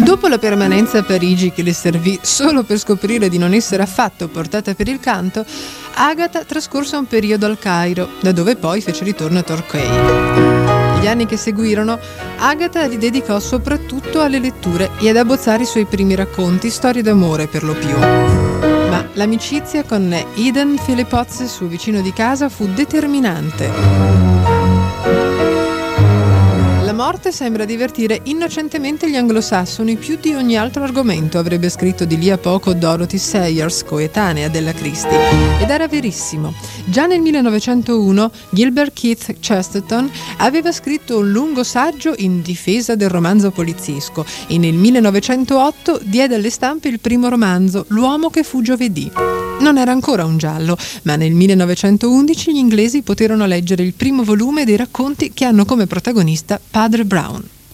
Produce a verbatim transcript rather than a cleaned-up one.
Dopo la permanenza a Parigi, che le servì solo per scoprire di non essere affatto portata per il canto, Agatha trascorse un periodo al Cairo, da dove poi fece ritorno a Torquay. Negli anni che seguirono, Agatha li dedicò soprattutto alle letture e ad abbozzare i suoi primi racconti, storie d'amore per lo più. Ma l'amicizia con Eden Phillpotts, suo vicino di casa, fu determinante. La morte sembra divertire innocentemente gli anglosassoni più di ogni altro argomento, avrebbe scritto di lì a poco Dorothy Sayers, coetanea della Christie, ed era verissimo. Già nel millenovecentouno Gilbert Keith Chesterton aveva scritto un lungo saggio in difesa del romanzo poliziesco e nel millenovecentootto diede alle stampe il primo romanzo, L'uomo che fu giovedì. Non era ancora un giallo, ma nel millenovecentoundici gli inglesi poterono leggere il primo volume dei racconti che hanno come protagonista Padre Brown.